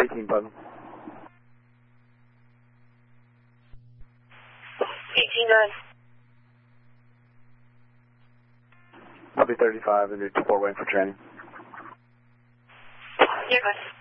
18 button. 18-9. I'll be 35 and do 4 waiting for training. Yeah, go ahead.